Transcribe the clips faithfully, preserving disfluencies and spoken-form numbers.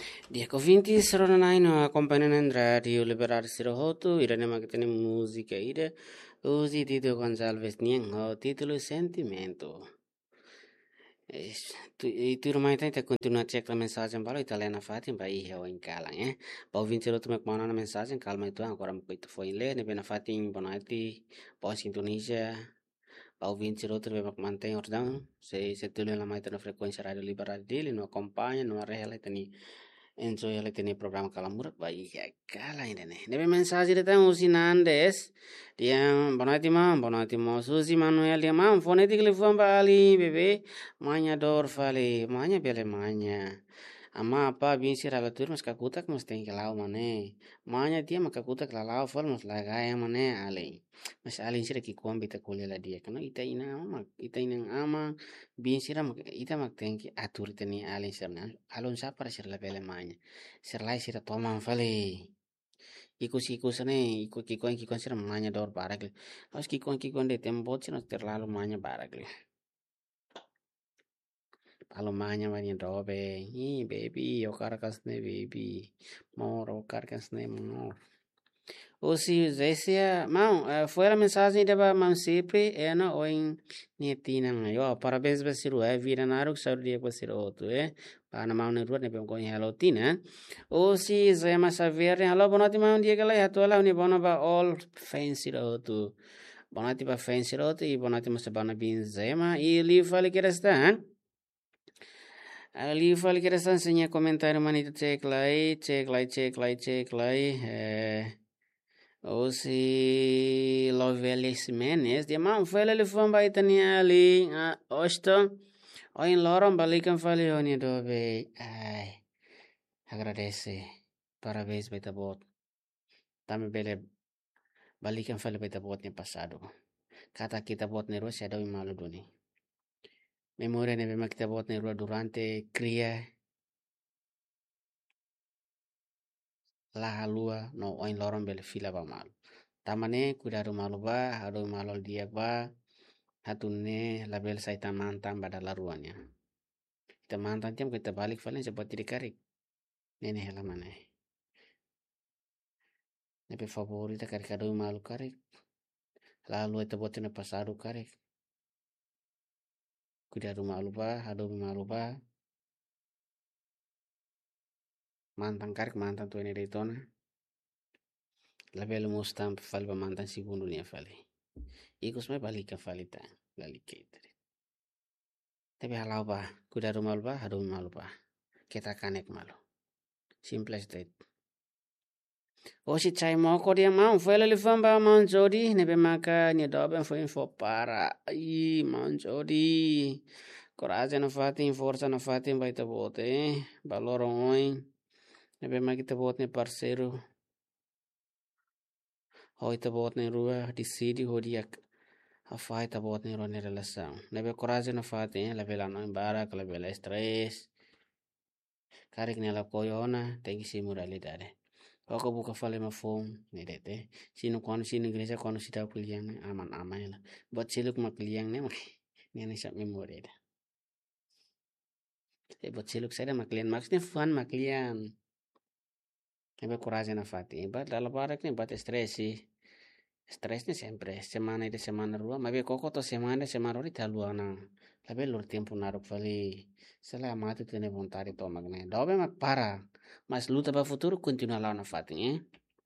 Dia convinti saranno naino accompagnano andrà di liberare sirohoto, irene magtene musica ide, usi Tito Gonçalves Niengo, titolo Sentimento. Eh, tu, itu rumah itu kita continua cek la mensagem balo italiana fati ba ihe o inkalang eh. Ba vincere tu mek mana na mensagem calma itu ancora mo itu foi le ne bena fati bonati pos Indonesia. Ba vincere outro mek mantém ordem se se tu la mai na frequência radio liberale dele no acompanha no arrela tani enjoy le tani programa kalamurat ba ihe kala ini ne. Ne mensagem de tang usinandes dia bonati ma bonati mo susi manuel dia ma fonetik le fuam bali bebe manya dor fale manya bele manya ama apa bin sira la tur mas kakutak mas teng kelau mane manya dia maka kutak la lau fal mas lagaya mane ale mas alin sira ki kuam bita kulia la dia kana ita ina ama ita ina ama bin sira mak ita mak teng ki atur teni alin sira na alun sapar sira la bele manya sira lai sira tomang fale ikus ikus ne ikut kikon kikon sira manya dor barak le mas kikon kikon de tembot sira terlalu manya barak le Alumanya mani dobe. Hi baby, yo cargas ne baby. Mor, o cargas ne mor. O si zesia, mau, eh, foi a mensagem de ba mam sempre é na oin netina yo parabéns basiru é vira naruk saudi basiru otu é para mau ne ruat ne bem kon hello tina. O si zema saver hello bonati mau dia kala ya tola ni bona ba all fancy otu. Bonati ba fancy otu e bonati mas bana bin zema e li fale que restan. Ali fal kira san senya komentar manito cek lai, cek lai, cek lai, cek lai. Eh, o si Lovelis Menes, dia mau fele le famba itani ali, osto, o in loron balikan fali oni dobe. Ai, agradece. Parabéns beta bot. Tame bele balikan fali beta bot ni pasado. Kata kita bot ni ruas ada malu duni. Memoria ne bema kita bot ni ruas durante cria la lua no oin loron bele fila ba malu. Tamane kudaru malu ba, hadu malol dia ba, hatune label sai tamantan pada laruannya. Kita mantan tiam kita balik valen seperti dikarik. Nene hela mana. Nepe favorita karik hadu malu karik. Lalu itu botnya pasadu karik. Kudaru malu ba, hadu malu ba. Mantan karik mantan tu ini detona. Label mustam fal ba mantan si bundu nia fali. Ikus me balik ke fali ta, balik ke itu. Tapi halau ba, kudaru malu ba, hadu malu ba. Kita kanek malu. Simple as that. O si chai moko dia mau fele le famba mau jodi ne be maka ni dobe fo info para ai mau jodi coraggio na fati forza na fati baita bote valoro oi ne be makita bote ne parceiro hoita bote ne rua decidi hodiak a faita bote ne ro ne relação ne be coraggio na fati la vela no embara la vela stress karik ne la koyona tengi si moralidade Koko buka fale ma phone ni dete. Sino kono sino inglesa kono sida kuliang ne aman amai la. Buat siluk ma kuliang ne mak. Ni ane sak memori da. E buat siluk sada ma kuliang maksudnya fun ma kuliang. Ebe coraje na fati. But lala barak ne but stress sih. Stress ne sempre. Semana ide semana rua. Ma be koko to semana semana ori ta lua na. Labe lor tempo naruk fali. Sela mati tene vontade to magne. Dobe mak para. Mas luta ba futuro continua lá na fati, eh?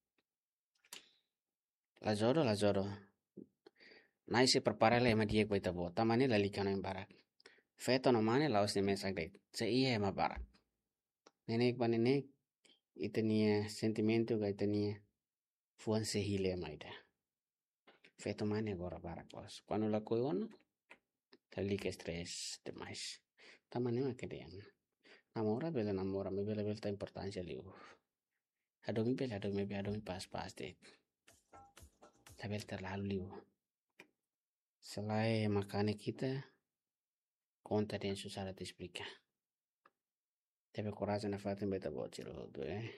La joro, la joro. Nai se prepara le ma diek baita bo. Tamane la likano en barak. Feto no mane laos ne mesak det. Se iya ma barak. Nenek ba nenek. Itania sentimento ga itania. Fuan se hile ma ida. Feto mane agora barak bos. Quando la koi ono. Talika stress demais. Tamane ma kedean. Namora bela namora. Me bela bela importancia liu. Adomi bela adomi bela adomi pas pas det. Tabel terlalu liu. Selain makannya kita, konten yang susah de explicar. Tapi coraje na fatin beta bocil tuh eh.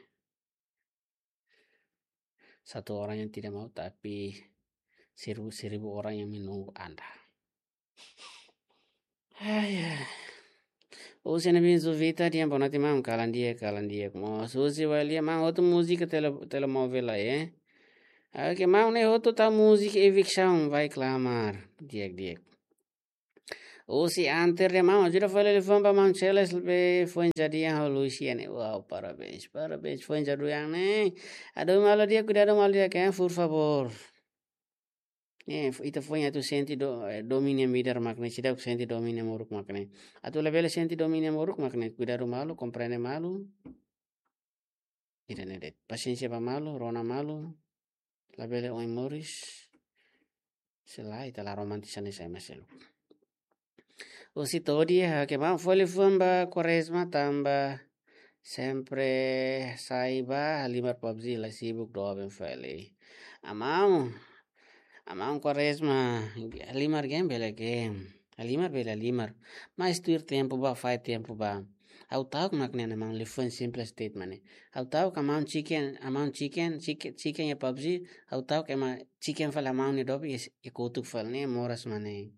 Satu orang yang tidak mau tapi seribu seribu orang yang menunggu Anda. Ayah. Usi na bin zuvita dia bonati mam kalan dia kalan dia mo susi walia mam outro música tele telemovela é. Oke mam ne outro tá música eviction vai clamar dia dia. Usi anter de mam ajuda foi ele famba mam cheles be foi jadi yang Luciane. Wow, parabéns, parabéns foi jadi yang ne. Ado malo dia cuidado malo dia kan por favor. Eh, ita foi tu senti do domine midar makne sida senti domine moruk makne. Atu level senti domine moruk makne cuidado malo, comprende malo. Ida nedet. Paciencia pa malo, rona malo. Level oi moris. Sela ita la romantisane sai maselu. Usi todi ha que mam foi levamba quaresma tamba sempre saiba limar pabzi la sibuk do ben fale. Amam Amam quaresma limar game bela game. Limar bela limar. Mas tuir tempo ba fai tempo ba. Au tau makne na mang lifun simple statement. Au tau ka mam chicken, amam chicken, chicken, chicken ya pabzi. Au tau ka ma chicken fala mam ni dobi ya kutuk fal ne moras mane.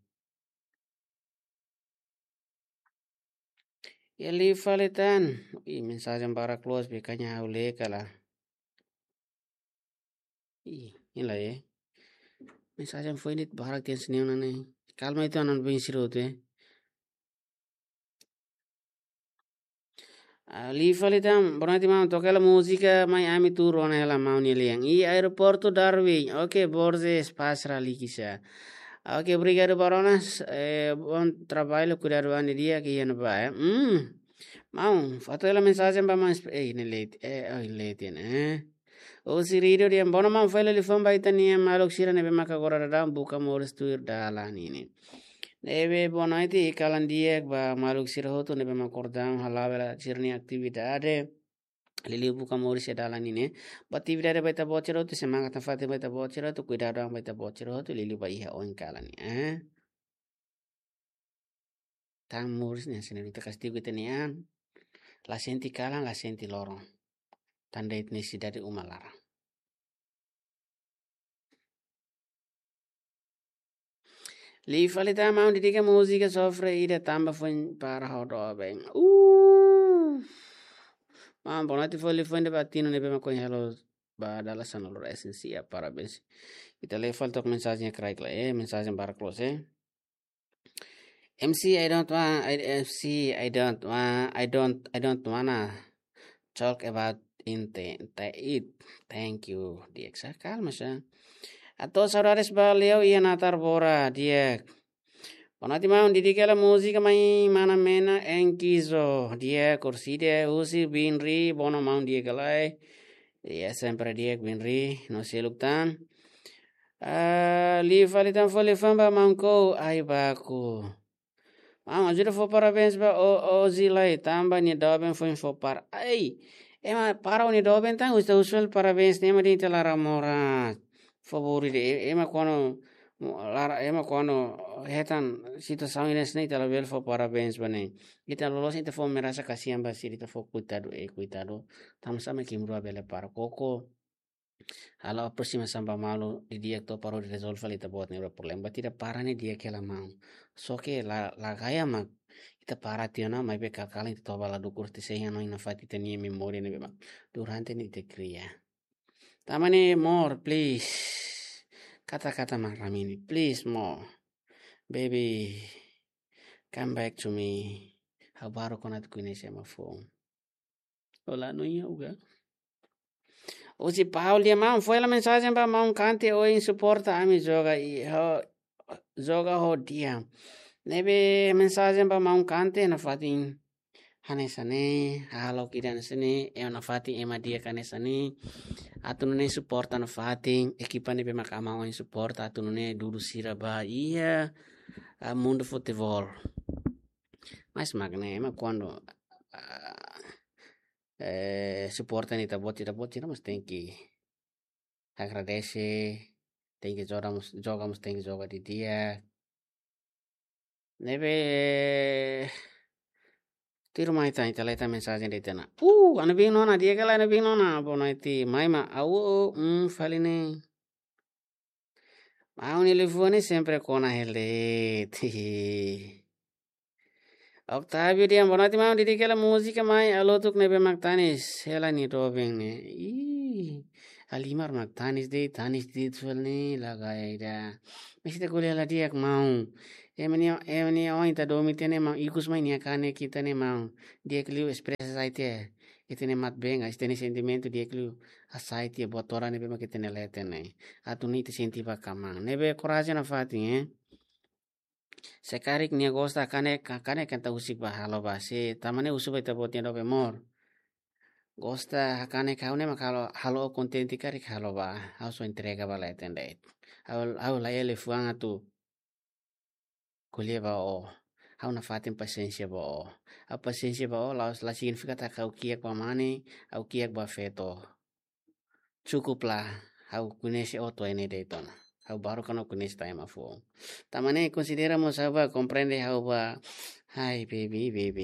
Ya li faletan. I mensagem para close bekanya au le kala. I ila eh. Mensagem foi nit barak tian seniun nane. Kalma itu anan bin sirut eh. Li falitam bonati mam toca la musica Miami tour on ela mauni liang. I aeroporto Darwin. Ok, Borges pasra likisa. Ok, obrigado baronas. Eh, bom trabalho cuidado ani dia que ia no vai. Hum. Mam, fato ela mensagem ba mas eh ne late. Eh, oh late né. O si radio dia bona mam foi le fon ba itania malok sira ne be makagora da buka mores tuir dala nini. Nebe bonaiti kalan diek ba maluk sirhoto nebe makordam halawela sirni aktividade lili buka mori sedalan ini aktividade baita bocero tu semangat nafati baita bocero tu cuidado ang baita bocero tu lili bai ha on kalan eh tang moris ne senerita castigo tenian la senti kalan la senti lorong tanda etnisi dari umalara. Li falita mau didica musica soffre ida tamba fun para hodobeng. Uh. Mam bonati foi foi de batino ne bema con hello ba dalla sana loro essensia parabéns. Ita le falta mensagem crack la eh mensagem para close eh. M C I don't want I, M C I don't want I don't I don't wanna talk about in the, it. Thank you. Diek calma sa. Atau saudades baliau ia natar bora diek. Bonati mau didica la musica mai mana mena enkizo dia kursi dia usi binri bono mau dia galai dia sempre dia binri no seluktan ah li falitan foli famba mangko ai baku mau ajuda fo parabéns ba o o zilai tamba ni doben fo info par ai ema para ni doben tan usta usual parabéns nema di telara mora favori de ema kono lara ema kono hetan situação ines nei tala vel fo parabéns bane ita lolos ita fo merasa kasihan ba siri ita fo cuidado e cuidado tam sama kimro bele para koko halo aproxima samba malo di dia to paro di resolve ita bot ne problem ba tira para ne dia kela mau so que la la gaya mak ita para tiona mai be kakala ita to bala dukur ti seya no ina fati tenia memoria ne be mak durante ni te cria tamane more please kata-kata mak ramini please more baby come back to me habaro konat kuinese ma phone hola no yoga o si Paul dia mau foi la mensagem ba mau cante o insuporta ami joga e ho joga ho dia nebe mensagem ba mau cante na fatin hanesane halo kidan sene e na fatin ema dia kanesane atun ne suporta na fatin ekipa ne be makama o insuporta atun ne duru sira ba iya a mundo futebol mas magne ma quando uh, eh, suporta ni tabot ita bot ita mas tem que agradece tem que jogar jogamos tem que jogar de dia neve tiro mai tá então leita mensagem de tena uh ana bing nona dia kala ana bing nona bona iti mai ma au um faline ma un telefone sempre con a hele Octavio dia bonati mau didi kela música mai alotuk nebe magtanis hela ni robeng ne. Ih, alimar magtanis de tanis de tuel ne lagaya ida. Mesite kuliah la diak mau. Emani emani oin ta domite ne mau ikus mai ni akane kita ne mau. Dia kliu expressa saite. Itene mat benga, istene sentimento dia kliu asaite botora nebe makitene letene. Atuni te sentiva kamang. Nebe coragem na fati eh. Sekarik nia gosta kane kane kanta usik ba halo ba si tamane usu beta botia do mor. Gosta kane kaune makalo halo kontenti karik halo ba hauso entrega ba la etende. Au au la ele fuanga tu kulie ba o. Au na fatin paciência ba o. A paciência ba o la la significa kau kiek ba mane au kiek ba feto. Cukup lah au kunesi oto ene de tona. Au baru kan aku nesta time afo. Tamane consideramos haba comprende haba. Hai baby baby.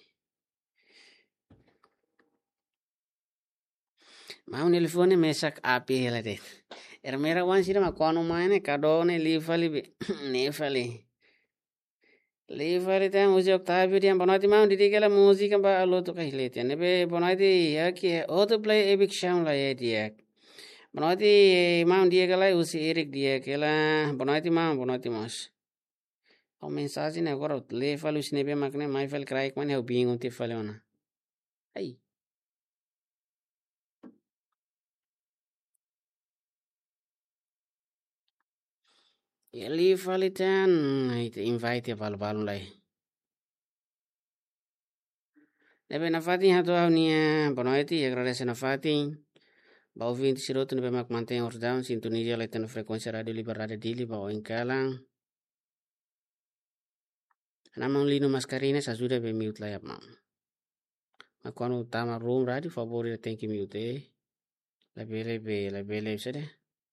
Mau nelfone mesak api hela de. Ermera wan sira makono maine kadone lifali nefali. Lifali ta muzi Octavio dia bonati mau didikela musika ba alo to kahilete. Nebe bonati yaki auto play epic sound la dia. Bonati mau dia kala usi Eric dia kala bonati mau bonati mas. O mensagem agora le falo snebe makne mai fel crai kman eu bingo te falona. Ai. Ele falitan it invite val valun lai. Nebe na fati hatu au nia bonati agradece na fati. Bau vinte siroto nebe mak mantém os down sintonia lai tendo frequência radio liberada dili bau encalang. Namang lino mascarinhas ajuda be mute lá mam. Mas quando tá na room radio favorito tem que mute. La bele be la bele sede.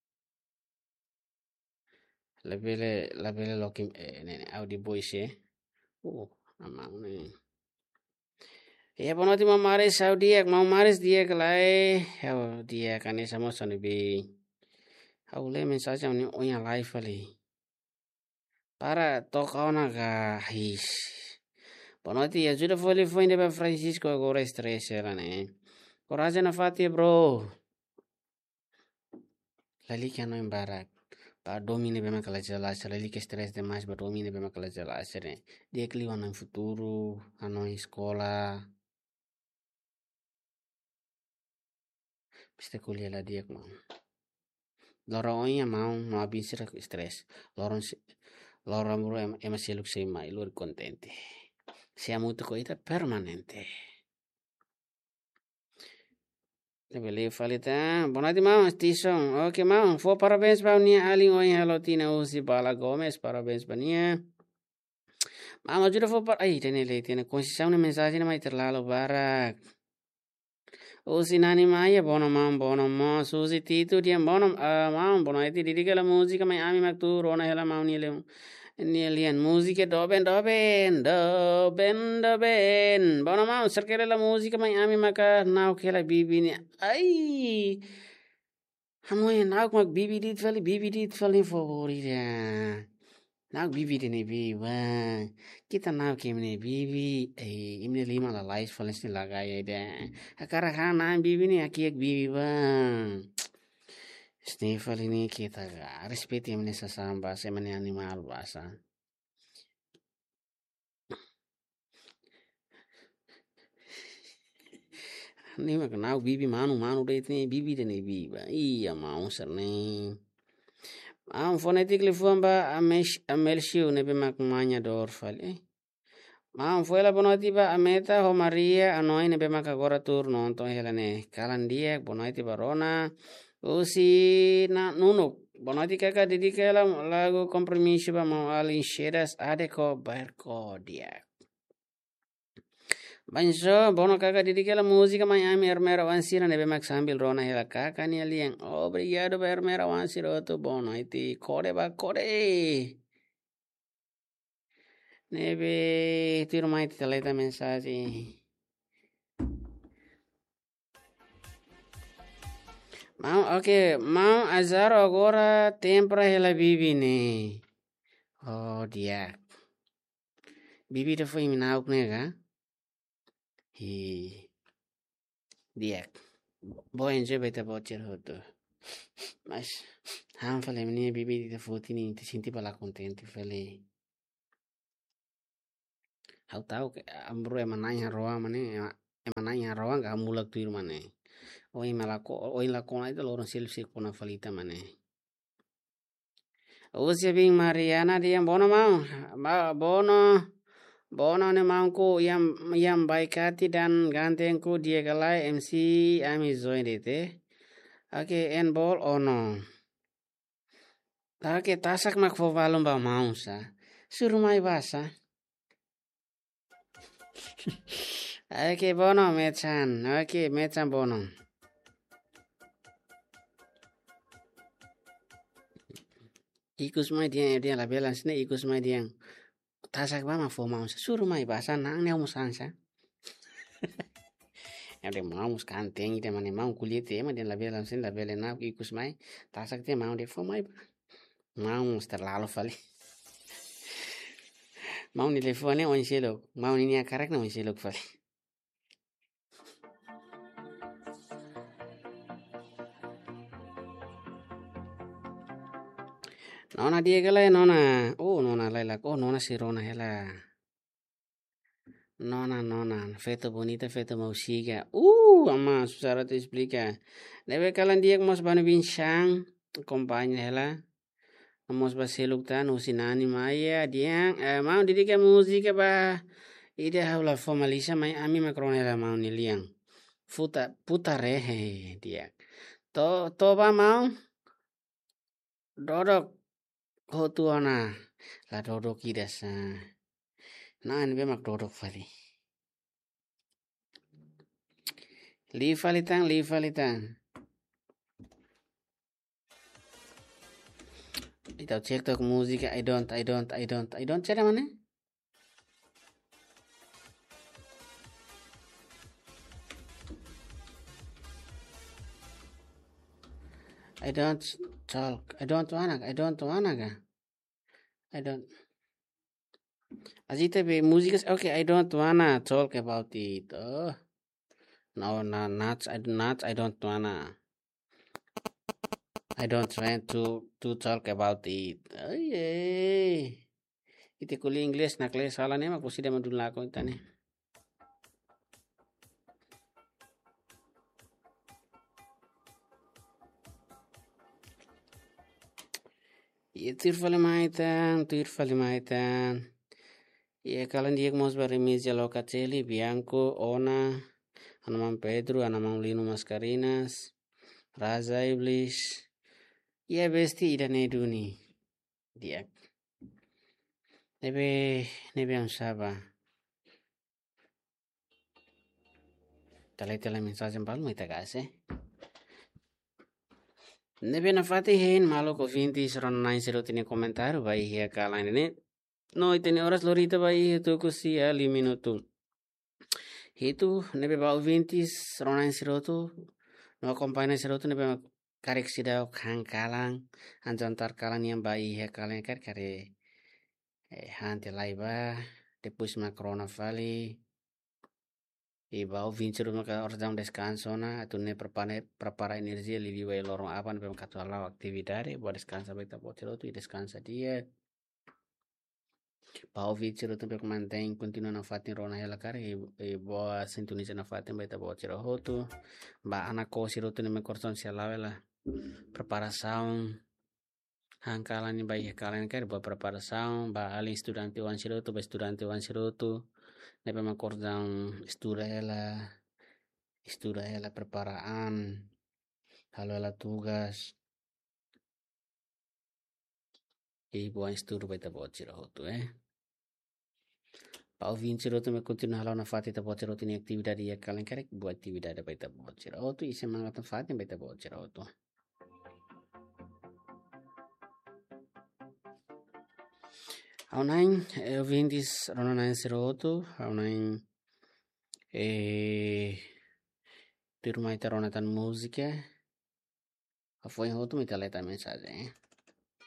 La bele la bele loki eh, ne audi voice eh. Oh, amang ne. Ya ponoti mau maris au dia mau maris dia kelai. Au dia kane sama sone be. Au le mensagem ni onya live ali. Para tokaona ka his. Ponoti ajuda foi foi de Francisco agora stress era né. Coragem na fatia bro. Lali kano embarak. Pa domine bema kala jelas, lali que stress demais, ba domine bema kala jelas né. Dia kliwa no futuro, ano escola. Piste kuliah la dia mau. Lora onya mau no abisira stress. Loron Lora muro ema seluk sema ilur contente. Siamo tu coita permanente. Lebele falita, bonati mau stison. Oke mau, fo parabéns para nia aling oi halotina usi bala Gomes, parabéns para nia. Mau ajuda fo par ai tene le tene consisão na mensagem mai terlalo barak. Usi nani maya bono mau bono mo susi titu dia bono mau bono iti didika la musica mai ami maktu rona hela mau ni le. Nielian musica doben doben doben doben. Bono mau cercare la musica mai ami maka nau che la bibi ni. Ai. Hamoy nau mak bibi dit fali bibi dit fali favorita. Nau bibi de ne bibi. Kita nau ke ne bibi. Eh imne lima la life fali sni lagai ida. Akara kana bibi ni aki ek bibi bang. Snifal ini kita respect imne sasamba semane animal basa. Ni mak nau bibi manu manu de itne bibi de ne bibi. Iya mau serne. Am fonetically fuamba amesh amelshiu ne be mak manya dor fali. Mam fuela bonoti ba ameta ho Maria anoi ne be mak agora tur nonton helane kalandia bonoti barona. Usi na nunuk bonoti kaka didikela lagu kompromiso ba mau alin shedas adeko berko dia. Banso bono kaka didikela música Miami hermera wansira nebe mak sambil rona hela kaka ni alien. Obrigado ba hermera wansira to bono iti kode ba kode. Nebe tiro mai taleta mensagem. Mau oke, mau azar agora tempra hela bibi ne. Oh dia. Bibida foi minauk nega. Hi diak. Boy enjoy beta bocor hoto. Mas han falei menina bibida foti ni te sinti pala contente falei. Hau tahu ke ambro emananya roa mane emananya roa ga mulak tuir mane. Oi malako oi lakona itu lorong silsi kona falita mane. Usia bing Mariana dia bono mau. Ba bono bono ne mauku yang yang baik hati dan gantengku dia galai M C ami join dete. Oke en ball ono. Oke tasak mak fo valum ba mausa. Suruh mai basa. Oke bono mechan. Oke mechan bono. Ikus mai dia dia la belan sini ikus mai dia. Tasak ba ma fo mausa. Suruh mai basa nang ne umusansa. Ada mau kanteng ite mane mau kulit te ma dia la belan sini la belen na ikus mai. Tasak te mau de fo mai. Mau terlalu vale. Mau ni telefone on silok. Mau ni nia karak na on silok vale. Nona dia gala nona. Oh nona laila. Oh nona si Rona hela. Nona nona. Feto bonita, feto mausiga. Uh, ama susah te explica. Debe kalan dia mos banu bincang. Kompanya hela. Mos baseluk tan usinani maya dia. Eh, mau didika musika ba. Ide haula formalisa mai ami makrona hela mau niliang. Futa puta rehe dia. To to ba mau. Dodok hotuana. La dodok idasa. Na anbe mak dodok fali. Li falitang, li falitang. Itaw check tok musika. I don't, I don't, I don't, I don't. Cera mana? I don't talk. I don't wanna. I don't wanna ga. I don't. Azita be musika. Okay, I don't wanna talk about it. Oh. No, no, not. I not. I don't wanna. I don't want to to talk about it. Ay, ite kuli English nakle salah nih mak kusi deman dulu aku itane. Iya tir fale maitan, tir fale maitan. Iya kalian dia mos baremisia Locatelli, Bianco, Ona, Anamang Pedro, Anamang Lino Mascarinas, Raza Iblis. Iya besti ida neduni. Dia. Nebe nebe ang saba. Tala-tala mensagem palu mai tagase. Nebe na fatihin malo ko vinti seron nine zero tini komentar bai hia kalain ini. No itini horas lorita bai itu kusia li minuto. Itu nebe bau vinti seron nine zero tu. No kompaina zero tu nebe karek sidau kang kalang. Anjantar kalang yang bai hia kalain kar kare. Eh hanti laiba. Depus makrona vali. Iba vincere maka ordam descanso na atune prepare prepara energia livi vai lorong apan pem katala aktividade buat descansa baita potero tu descansa dia pau vincere tu pek mantém continua na fatin rona hela kare e boa sintoniza na fatin baita potero hotu ba ana ko siro tu me korson sialavela preparação hankalan ni bai hekalan kare boa preparação ba ali estudante wan siro tu ba estudante wan siro tu nebe makordam estuda ela estuda ela preparaan halo ela tugas e buan estudo baita bocira hotu eh pau vincero tu me continua halo na fati ta bocira hotu ni aktividade ya kalen karek buat aktividade baita bocira hotu ise mangatan fati baita bocira hotu au nain eu vindis rona nain zero hotu au nain eh di rumah ita rona tan musika foi hotu mi taleta mensagem eh